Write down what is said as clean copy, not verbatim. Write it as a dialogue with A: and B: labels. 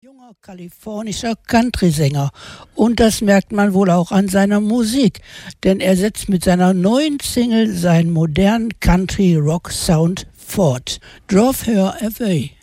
A: Junger kalifornischer Country-Sänger und das merkt man wohl auch an seiner Musik, denn er setzt mit seiner neuen Single seinen modernen Country-Rock-Sound fort. Drove Her Away.